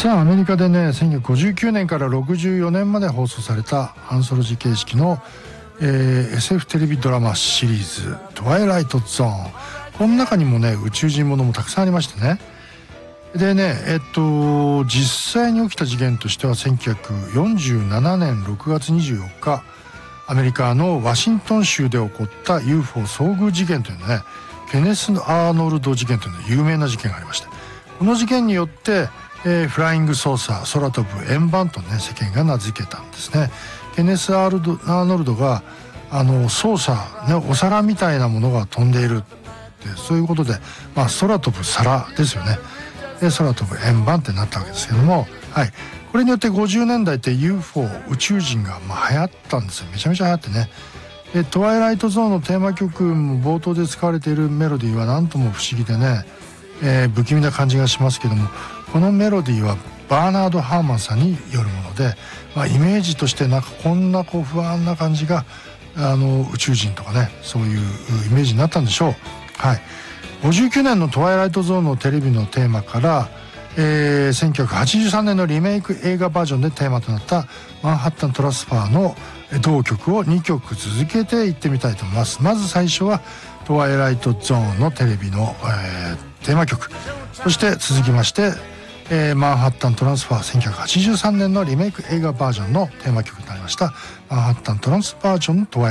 さあアメリカでね1959年から64年まで放送されたアンソロジー形式の、SF テレビドラマシリーズ「トワイライトゾーン」。この中にもね宇宙人ものもたくさんありましてね。でね実際に起きた事件としては1947年6月24日アメリカのワシントン州で起こった UFO 遭遇事件というのね、ケネス・アーノルド事件というの有名な事件がありまして、この事件によってフライングソーサー、空飛ぶ円盤とね世間が名付けたんですね。ケネス・アーノルドがソーサー、ね、お皿みたいなものが飛んでいるって、そういうことで、空飛ぶ皿ですよね。で空飛ぶ円盤ってなったわけですけども、はい、これによって50年代って UFO 宇宙人が流行ったんですよ。めちゃめちゃ流行ってね。でトワイライトゾーンのテーマ曲も冒頭で使われているメロディーは何とも不思議でね、不気味な感じがしますけども、このメロディーはバーナード・ハーマンさんによるもので、イメージとしてなんかこんな不安な感じが宇宙人とかね、そういうイメージになったんでしょう。はい、59年のトワイライトゾーンのテレビのテーマから、1983年のリメイク映画バージョンでテーマとなったマンハッタントランスファーの同曲を2曲続けていってみたいと思います。まず最初はトワイライトゾーンのテレビの、テーマ曲、そして続きまして、マンハッタントランスファー1983年のリメイク映画バージョンのテーマ曲になりましたマンハッタントランスバージョントワイ